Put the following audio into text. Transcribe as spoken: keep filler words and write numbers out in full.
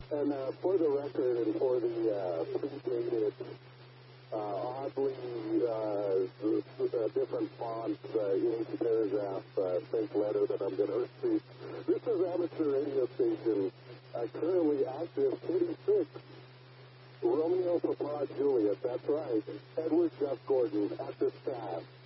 And uh, for the record and for the uh, predated, uh, oddly uh, uh, different fonts uh, in each paragraph, uh, fake letter that I'm going to read. This is amateur radio station, uh, currently active, Katie six, Romeo Papa Juliet, that's right, Edward Jeff Gordon at the staff.